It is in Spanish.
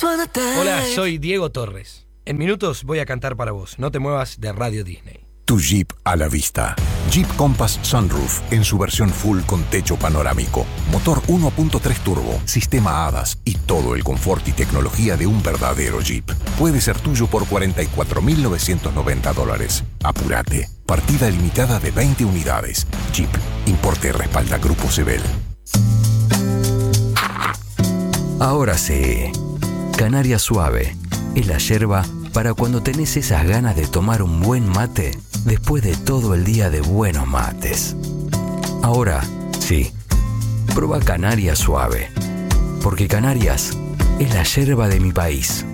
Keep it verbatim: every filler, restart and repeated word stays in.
Hola, soy Diego Torres. En minutos voy a cantar para vos. No te muevas de Radio Disney. Tu Jeep a la vista. Jeep Compass Sunroof en su versión full con techo panorámico. Motor uno punto tres turbo, sistema A D A S y todo el confort y tecnología de un verdadero Jeep. Puede ser tuyo por cuarenta y cuatro mil novecientos noventa dólares. Apúrate. Partida limitada de veinte unidades. Jeep. Importe respalda Grupo Sebel. Ahora sí. Canaria Suave es la yerba para cuando tenés esas ganas de tomar un buen mate después de todo el día de buenos mates. Ahora sí. Proba Canaria Suave. Porque Canarias es la yerba de mi país.